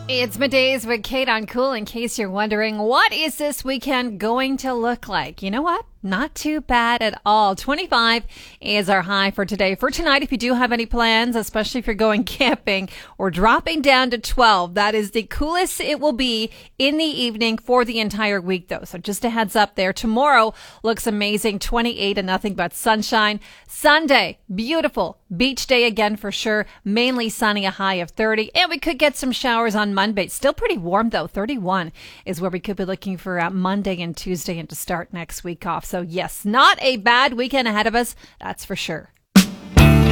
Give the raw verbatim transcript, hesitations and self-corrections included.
It's middays with Kate on Cool. In case you're wondering, what is this weekend going to look like? You know what? Not too bad at all. twenty-five is our high for today. For tonight, if you do have any plans, especially if you're going camping, we're dropping down to twelve. That is the coolest it will be in the evening for the entire week, though. So just a heads up there. Tomorrow looks amazing. twenty-eight and nothing but sunshine. Sunday, beautiful. Beach day again for sure. Mainly sunny, a high of thirty. And we could get some showers on Monday. Still pretty warm, though. thirty-one is where we could be looking for uh, Monday and Tuesday and to start next week off. So yes, not a bad weekend ahead of us, that's for sure.